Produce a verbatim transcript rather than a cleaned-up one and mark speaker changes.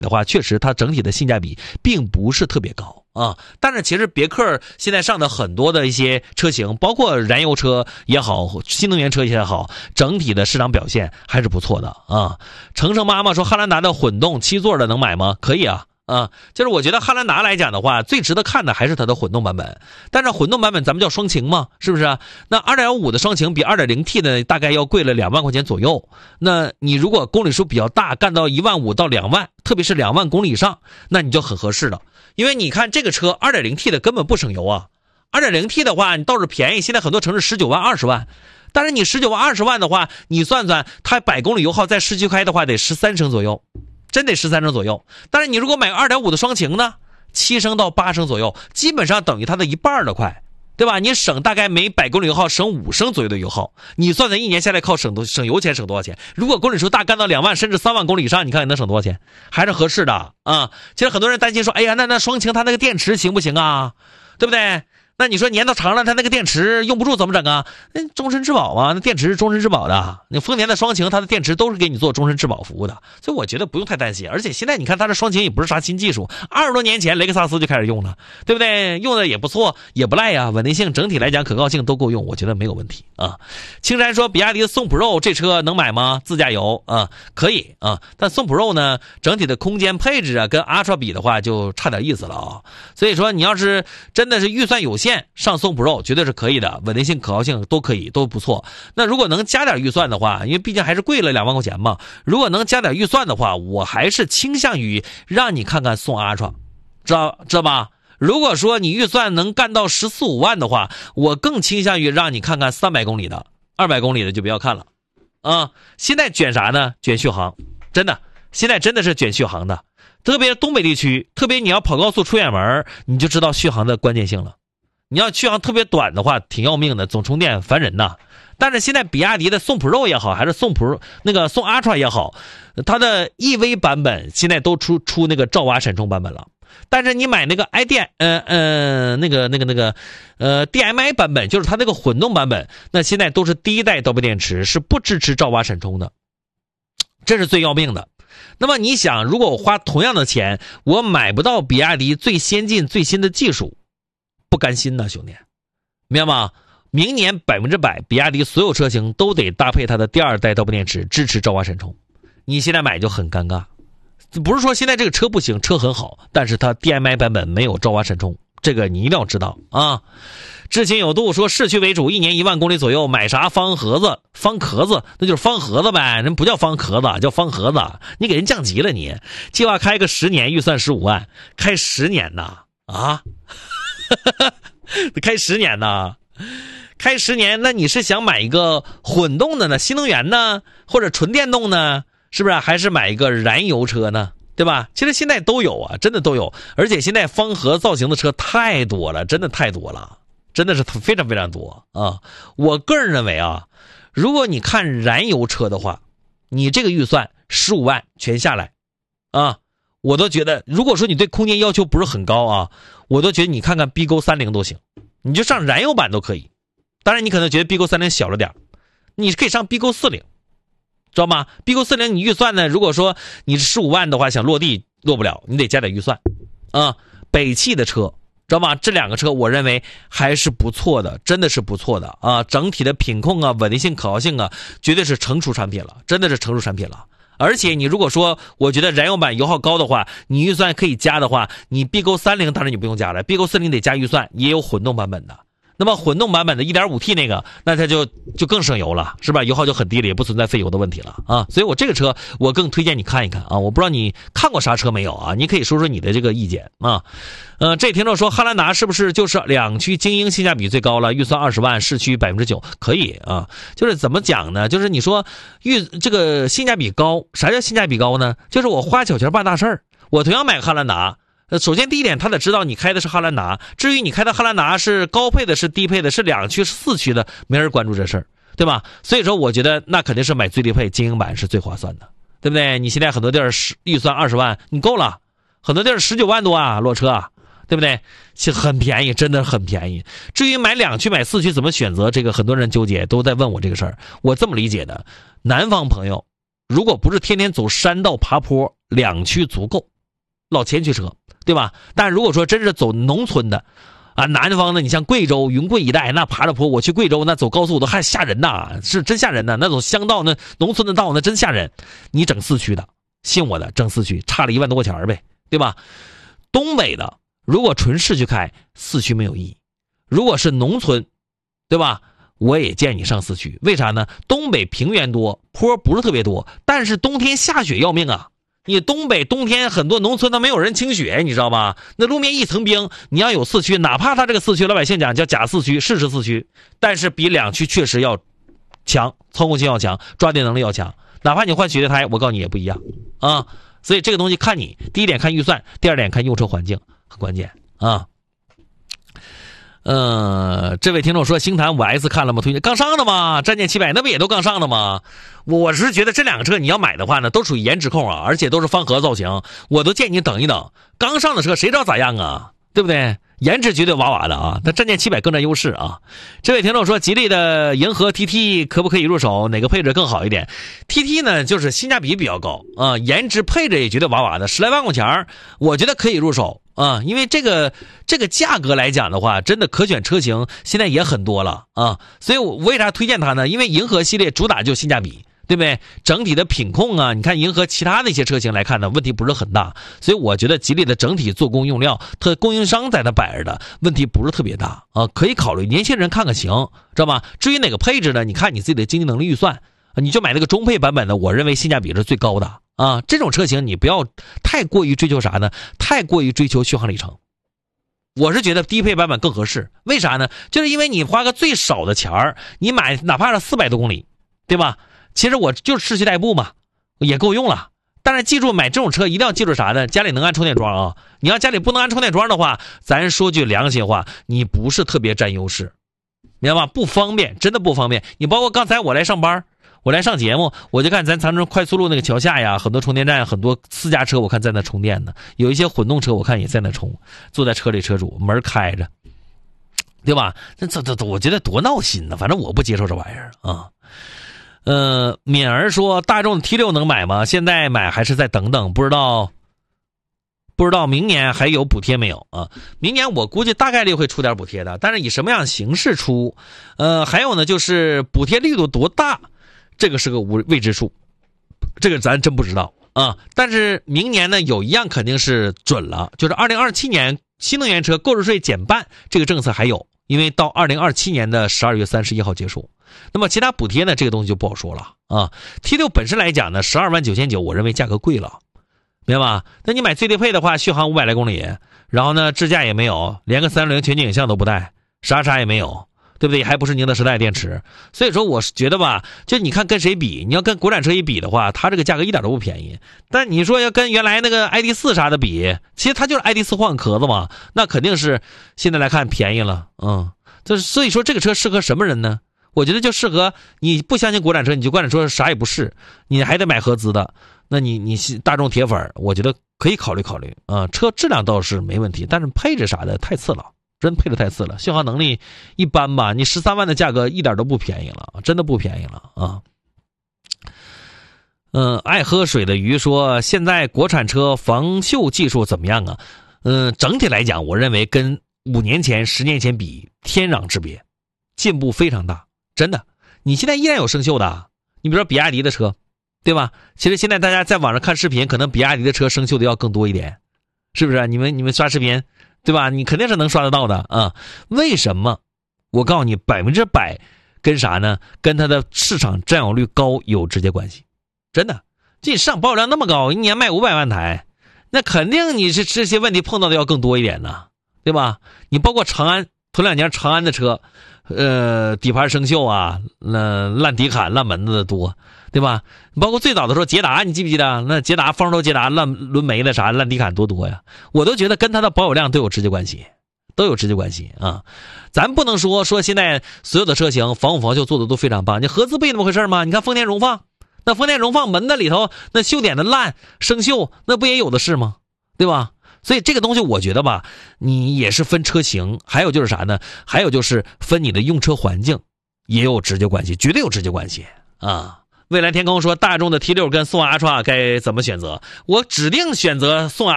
Speaker 1: 的话，确实它整体的性价比并不是特别高啊。但是其实别克现在上的很多的一些车型，包括燃油车也好，新能源车也好，整体的市场表现还是不错的啊。程程妈妈说，汉兰达的混动七座的能买吗？可以啊。啊，就是我觉得汉兰达来讲的话，最值得看的还是它的混动版本。但是混动版本咱们叫双擎嘛，是不是？那 二点五 的双擎比 二点零 T 的大概要贵了两万块钱左右。那你如果公里数比较大，干到一万五到两万，特别是两万公里以上，那你就很合适了。因为你看这个车 二点零 T 的根本不省油啊。二点零 T 的话，你倒是便宜，现在很多城市十九万、二十万。但是你十九万、二十万的话，你算算，它百公里油耗在市区开的话得十三升左右。真得十三升左右，但是你如果买个 二点五 的双擎呢，七升到八升左右，基本上等于它的一半的快，对吧？你省大概每百公里油耗省五升左右的油耗，你算算一年下来靠省多省油钱省多少钱？如果公里数大干到两万甚至三万公里以上，你看你能省多少钱？还是合适的啊。其实很多人担心说，哎呀，那那双擎它那个电池行不行啊？对不对？那你说年头长了，它那个电池用不住怎么整啊？那终身质保啊，那电池是终身质保的。你丰田的双擎，它的电池都是给你做终身质保服务的，所以我觉得不用太担心。而且现在你看它的双擎也不是啥新技术，二十多年前雷克萨斯就开始用了，对不对？用的也不错，也不赖呀，稳定性整体来讲可靠性都够用，我觉得没有问题啊。青山说，比亚迪的宋 Pro 这车能买吗？自驾游啊，可以啊，但宋 Pro 呢，整体的空间配置啊，跟 Ultra 比的话就差点意思了啊。所以说你要是真的是预算有限，上宋 Pro 绝对是可以的，稳定性可靠性都可以，都不错。那如果能加点预算的话，因为毕竟还是贵了两万块钱嘛，如果能加点预算的话，我还是倾向于让你看看宋 Ultra， 知道知道吧？如果说你预算能干到十四五万的话，我更倾向于让你看看三百公里的，二百公里的就不要看了啊。现在卷啥呢？卷续航，真的，现在真的是卷续航的。特别东北地区，特别你要跑高速出远门，你就知道续航的关键性了。你要续航特别短的话，挺要命的，总充电烦人呐。但是现在比亚迪的宋 Pro 也好，还是宋 Pro 那个宋 Ultra 也好，它的 E V 版本现在都出出那个兆瓦闪充版本了。但是你买那个 i d 呃呃那个那个那个呃 D M I 版本，就是它那个混动版本，那现在都是第一代刀背电池，是不支持兆瓦闪充的，这是最要命的。那么你想，如果我花同样的钱，我买不到比亚迪最先进最新的技术，不甘心呐，兄弟，明白吗？明年百分之百，比亚迪所有车型都得搭配它的第二代刀背电池，支持兆瓦闪充。你现在买就很尴尬，不是说现在这个车不行，车很好，但是它 D M I 版本没有兆瓦闪充，这个你一定要知道啊。知情有度说，市区为主，一年一万公里左右，买啥方盒子？方壳子，那就是方盒子呗，人不叫方壳子，叫方盒子。你给人降级了你，计划开个十年，预算十五万，开十年呐啊？开十年呐？开十年，那你是想买一个混动的呢，新能源呢，或者纯电动呢？是不是？还是买一个燃油车呢？对吧？其实现在都有啊，真的都有，而且现在方盒造型的车太多了，真的太多了。真的是非常非常多啊！我个人认为啊，如果你看燃油车的话，你这个预算十五万全下来啊，我都觉得，如果说你对空间要求不是很高啊，我都觉得你看看 B 勾三零都行，你就上燃油版都可以。当然你可能觉得 B 勾三零小了点，你可以上 B 勾四零，知道吗 ？B 勾四零你预算呢，如果说你是十五万的话，想落地落不了，你得加点预算啊。北汽的车，知道吗？这两个车我认为还是不错的，真的是不错的啊！整体的品控啊、稳定性、可靠性啊，绝对是成熟产品了，真的是成熟产品了。而且你如果说我觉得燃油版油耗高的话，你预算可以加的话，你 B 勾三零当然你不用加了 ，B 勾四零得加预算，也有混动版本的。那么混动版本的 一点五 T 那个，那它就就更省油了，是吧？油耗就很低了，也不存在费油的问题了啊。所以我这个车我更推荐你看一看啊。我不知道你看过啥车没有啊？你可以说说你的这个意见啊。呃，这听众说汉兰达是不是就是两驱精英性价比最高了？预算二十万，市区百分之九，可以啊。就是怎么讲呢？就是你说预这个性价比高，啥叫性价比高呢？就是我花小钱办大事儿，我同样买个汉兰达。呃，首先第一点，他得知道你开的是汉兰达。至于你开的汉兰达是高配的、是低配的、是两驱、是四驱的，没人关注这事儿，对吧？所以说，我觉得那肯定是买最低配精英版是最划算的，对不对？你现在很多地儿十预算二十万，你够了；很多地儿十九万多啊，裸车啊，对不对？其实很便宜，真的很便宜。至于买两驱、买四驱怎么选择，这个很多人纠结，都在问我这个事儿。我这么理解的，南方朋友，如果不是天天走山道爬坡，两驱足够。 老前驱车，对吧？但如果说真是走农村的啊，南方的，你像贵州云贵一带，那爬着坡，我去贵州那走高速都还吓人呐，是真吓人呐，那种乡道那农村的道那真吓人。你整四驱的，信我的，整四驱差了一万多块钱呗，对吧？东北的如果纯市区开，四驱没有意义。如果是农村，对吧？我也建议你上四驱，为啥呢？东北平原多，坡不是特别多，但是冬天下雪要命啊！你东北冬天很多农村都没有人清雪，你知道吧？那路面一层冰，你要有四驱，哪怕他这个四驱老百姓讲叫假四驱、试试四驱，但是比两驱确实要强，操控性要强，抓地能力要强。哪怕你换雪地胎，我告诉你也不一样啊！所以这个东西看你，第一点看预算，第二点看用车环境，很关键啊。呃，这位听众说星坛五 S 看了吗？推荐刚上的吗？战舰七百那不也都刚上的吗？我是觉得这两个车你要买的话呢，都属于颜值控啊，而且都是方盒造型，我都建议你等一等。刚上的车谁知道咋样啊？对不对？颜值绝对哇哇的啊！但战舰七百更占优势啊。这位听众说吉利的银河 T T 可不可以入手？哪个配置更好一点 ？T T 呢，就是性价比比较高啊，颜值配置也绝对哇哇的，十来万块钱我觉得可以入手啊，因为这个这个价格来讲的话，真的可选车型现在也很多了啊，所以我为啥推荐它呢？因为银河系列主打就性价比。对不对？整体的品控啊，你看银河其他的一些车型来看呢，问题不是很大，所以我觉得吉利的整体做工用料，它供应商在那摆着的，问题不是特别大啊，可以考虑。年轻人看看行，知道吧？至于哪个配置呢？你看你自己的经济能力预算，你就买那个中配版本的，我认为性价比是最高的啊。这种车型你不要太过于追求啥呢？太过于追求续航里程。我是觉得低配版本更合适，为啥呢？就是因为你花个最少的钱儿，你买哪怕是四百多公里，对吧？其实我就是市区代步嘛，也够用了。但是记住，买这种车一定要记住啥呢？家里能安充电桩啊！你要家里不能安充电桩的话，咱说句良心话，你不是特别占优势，明白吧？不方便，真的不方便。你包括刚才我来上班，我来上节目，我就看咱长春快速路那个桥下呀，很多充电站，很多私家车我看在那充电呢，有一些混动车我看也在那充，坐在车里车主门开着，对吧？这这这，我觉得多闹心呢！反正我不接受这玩意儿啊。呃，敏儿说大众 T 六 能买吗？现在买还是再等等，不知道不知道明年还有补贴没有啊？明年我估计大概率会出点补贴的，但是以什么样形式出？呃，还有呢，就是补贴力度多大，这个是个无未知数，这个咱真不知道啊。但是明年呢，有一样肯定是准了，就是二零二七年新能源车购置税减半这个政策还有，因为到二零二七年的十二月三十一号结束。那么其他补贴呢，这个东西就不好说了啊。T 六 本身来讲呢，十二万九千九，我认为价格贵了，明白吧？那你买最低配的话，续航五百来公里，然后呢，支架也没有，连个三六零全景影像都不带，啥啥也没有，对不对？还不是宁德时代电池。所以说，我是觉得吧，就你看跟谁比，你要跟国产车一比的话，它这个价格一点都不便宜。但你说要跟原来那个 I D 四 啥的比，其实它就是 I D 四 换壳子嘛，那肯定是现在来看便宜了，嗯。就是所以说，这个车适合什么人呢？我觉得就适合你不相信国产车，你就国产车啥也不是，你还得买合资的，那你你大众铁粉，我觉得可以考虑考虑啊。车质量倒是没问题，但是配置啥的太次了，真配置太次了，续航能力一般吧。你十三万的价格一点都不便宜了，真的不便宜了啊。嗯，爱喝水的鱼说，现在国产车防锈技术怎么样啊？嗯，整体来讲，我认为跟五年前、十年前比天壤之别，进步非常大。真的，你现在依然有生锈的，你比如说比亚迪的车，对吧？其实现在大家在网上看视频，可能比亚迪的车生锈的要更多一点，是不是？你们你们刷视频，对吧？你肯定是能刷得到的啊。为什么？我告诉你，百分之百跟啥呢？跟它的市场占有率高有直接关系。真的，这市场保有量那么高，一年卖五百万台，那肯定你是这些问题碰到的要更多一点呢，对吧？你包括长安，头两年长安的车。呃，底盘生锈啊，那烂底坎、烂门子的多，对吧？包括最早的时候，捷达，你记不记得？那捷达、方舟捷达烂轮眉的啥烂底坎多多呀！我都觉得跟它的保有量都有直接关系，都有直接关系啊！咱不能说说现在所有的车型防护防锈做的都非常棒，你合资不也那么回事吗？你看丰田荣放，那丰田荣放门的里头那锈点的烂生锈，那不也有的是吗？对吧？所以这个东西我觉得吧，你也是分车型，还有就是啥呢？还有就是分你的用车环境，也有直接关系，绝对有直接关系啊！未来天空说，大众的 T 六 跟宋 Ultra 该怎么选择？我指定选择宋